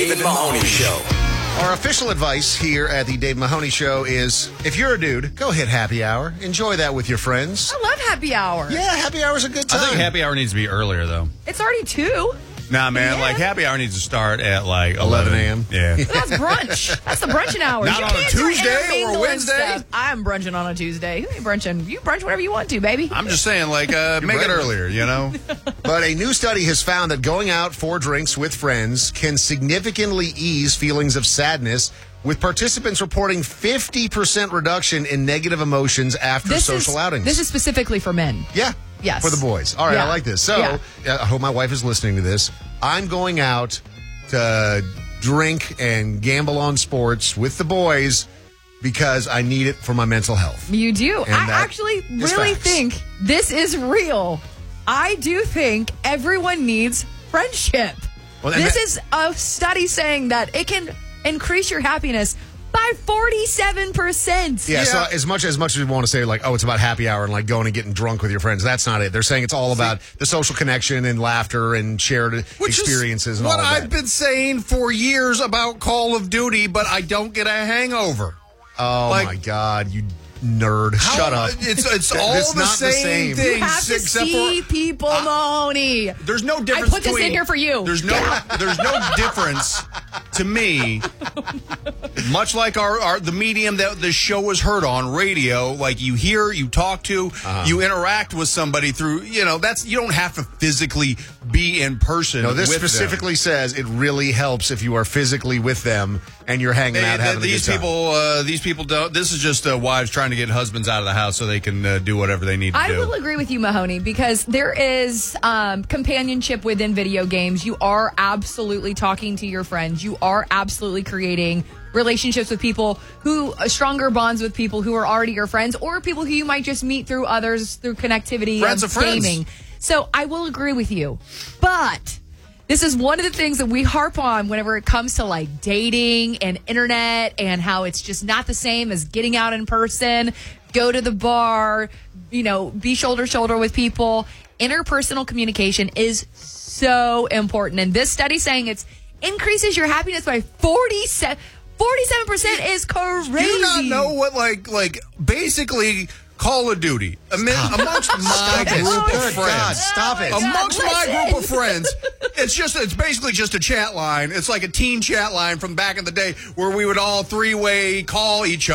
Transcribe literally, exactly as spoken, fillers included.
Dave Mahoney Show. Our official advice here at the Dave Mahoney Show is, if you're a dude, go hit happy hour. Enjoy that with your friends. I love happy hour. Yeah, happy hour's a good time. I think happy hour needs to be earlier, though. It's already two. Nah, man, Yeah. like happy hour needs to start at like eleven eleven a.m. Yeah. But that's brunch. That's the brunching hours. Not You on a can't start Tuesday or a intermingling Wednesday? stuff. I'm brunching on a Tuesday. You ain't brunching. You brunch whatever you want to, baby. I'm just saying, like, uh, make it right. earlier, you know? But a new study has found that going out for drinks with friends can significantly ease feelings of sadness, with participants reporting fifty percent reduction in negative emotions after This social is, outings. This is specifically for men. Yeah. Yes. For the boys. All right, Yeah. I like this. So, Yeah. uh, I hope my wife is listening to this. I'm going out to drink and gamble on sports with the boys because I need it for my mental health. You do. And I that actually is really facts. think this is real. I do think everyone needs friendship. Well, and this that- is a study saying that it can increase your happiness by forty-seven percent. Yeah, so as much as much as we want to say, like, oh, it's about happy hour and like going and getting drunk with your friends, that's not it. They're saying it's all about the social connection and laughter and shared Which experiences is and all what of that. I've been saying for years about Call of Duty, but I don't get a hangover. oh like- my God, you nerd! How- Shut up. It's it's Th- all it's the not same, the same. You things have to except see for people, I- Mahoney. There's no difference. I put this between, in here for you. There's no there's no difference to me. Much like our, our the medium that the show was heard on, radio, like you hear, you talk to, Uh-huh. you interact with somebody through, you know, that's you don't have to physically be in person. No, this with them. specifically says it really helps if you are physically with them and you're hanging They- out they- having these a good time. people, uh, these people don't. This is just uh, wives trying to get husbands out of the house so they can uh, do whatever they need to I do. will agree with you, Mahoney, because there is um, companionship within video games. You are absolutely talking to your friends. You are absolutely creating relationships with people who uh, stronger bonds with people who are already your friends, or people who you might just meet through others through connectivity Friends of of friends. gaming. So I will agree with you, but this is one of the things that we harp on whenever it comes to like dating and internet and how it's just not the same as getting out in person, go to the bar, you know, be shoulder to shoulder with people. Interpersonal communication is so important. And this study saying it's increases your happiness by forty-seven, forty-seven percent is crazy. Do you not know what, like, like basically Call of Duty ami- amongst my Stop it. group Good of God, friends? stop it. Oh my God, Amongst my listen. group of friends, it's just it's basically just a chat line. It's like a teen chat line from back in the day where we would all three way call each other.